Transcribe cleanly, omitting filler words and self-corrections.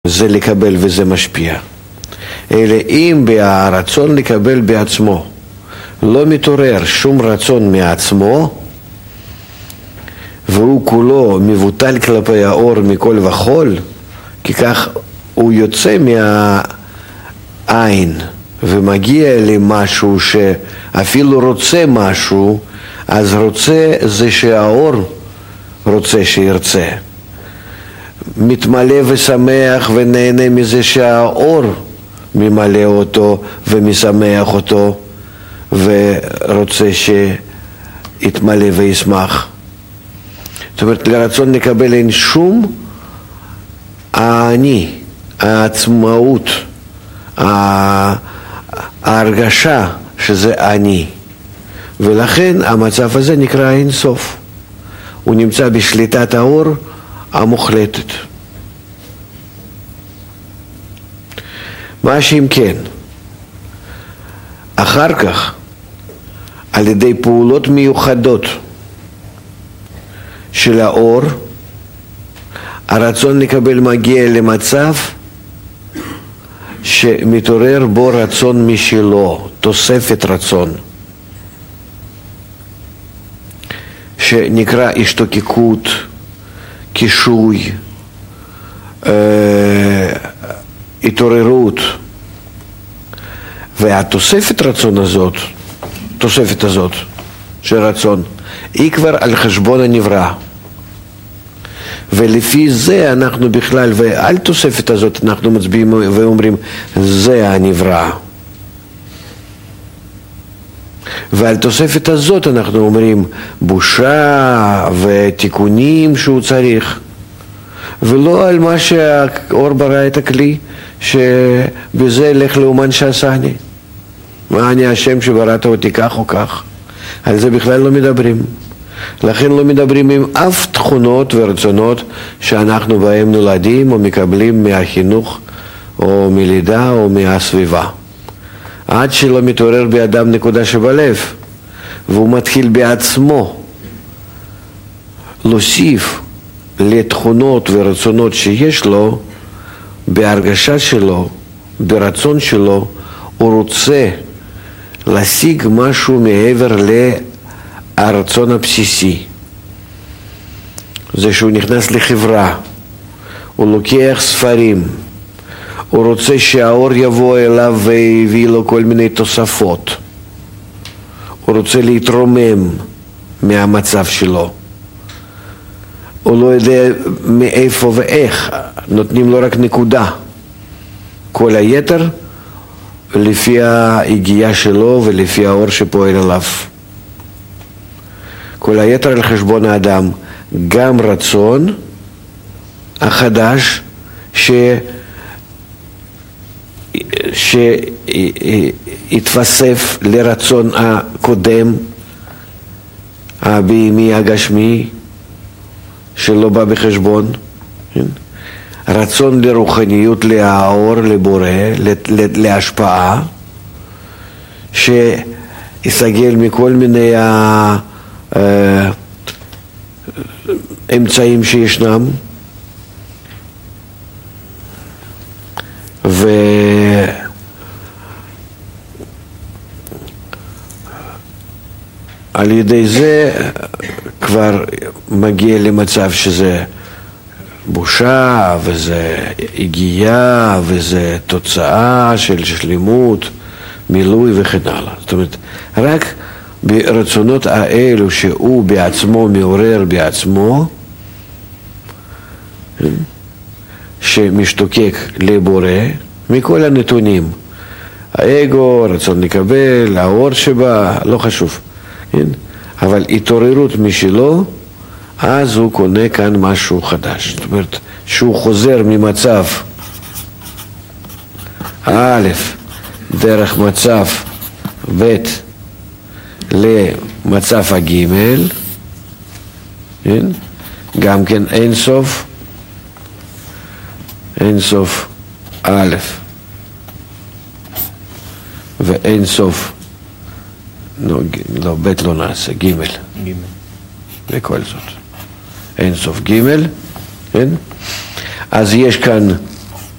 זה לקבל וזה משפיע. אלא אם ברצון לקבל בעצמו לא מתעורר שום רצון מעצמו, והוא כולו מבוטל כלפי האור מכל וכל, כי כך הוא יוצא מהעין ומגיע למשהו שאפילו רוצה משהו, אז רוצה זה שהאור רוצה שירצה. מתמלא ושמח ונהנה מזה שהאור ממלא אותו ומשמח אותו ורוצה שיתמלא וישמח. זאת אומרת, לרצון לקבל אין שום אני, העצמאות, ההרגשה שזה אני. ולכן המצב הזה נקרא אין סוף. הוא נמצא בשליטת האור המוחלטת. מה שאם כן, אחר כך, על ידי פעולות מיוחדות של האור, הרצון לקבל מגיע למצב שמתעורר בו רצון משלו, תוספת רצון, שנקרא השתוקקות, קישוי, התעוררות. והתוספת רצון הזאת, תוספת הזאת של רצון, היא כבר על חשבון הנברא. ולפי זה אנחנו בכלל, ועל תוספת הזאת אנחנו מצביעים ואומרים, זה הנברא. ועל תוספת הזאת אנחנו אומרים בושה ותיקונים שהוא צריך, ולא על מה שהאור ברא את הכלי, שבזה לך לאומן שעשני. מה אני השם שבראת אותי כך או כך? על זה בכלל לא מדברים. לכן לא מדברים עם אף תכונות ורצונות שאנחנו בהם נולדים או מקבלים מהחינוך או מלידה או מהסביבה. עד שלא מתעורר באדם נקודה שבלב, והוא מתחיל בעצמו להוסיף לתכונות ורצונות שיש לו, בהרגשה שלו, ברצון שלו, הוא רוצה להשיג משהו מעבר הרצון הבסיסי. זה שהוא נכנס לחברה, הוא לוקח ספרים, הוא רוצה שהאור יבוא אליו ויביא לו כל מיני תוספות, הוא רוצה להתרומם מהמצב שלו, הוא לא יודע מאיפה ואיך, נותנים לו רק נקודה. כל היתר לפי ההגיעה שלו ולפי האור שפועל עליו. כל היתר על חשבון האדם, גם רצון החדש שהתווסף לרצון הקודם, הבהמי הגשמי, שלא בא בחשבון. רצון לרוחניות, לאור, לבורא, להשפעה, שיסגל מכל מיני אמצעים שישנם, ועל ידי זה כבר מגיע למצב שזה בושה, וזה הגיעה, וזה תוצאה של שלמות, מילוי וכן הלאה. זאת אומרת, רק ברצונות האלו שהוא בעצמו מעורר בעצמו, שמשתוקק לבורא, מכל הנתונים, האגו, רצון לקבל, האור שבא, לא חשוב, כן? אבל התעוררות משלו, אז הוא קונה כאן משהו חדש. זאת אומרת, שהוא חוזר ממצב א' דרך מצב ב' למצב הג', כן? גם כן אין סוף, אין סוף א' ואין סוף, לא, ב' לא נעשה, ג' וכל זאת. אין סוף ג', כן? אז יש כאן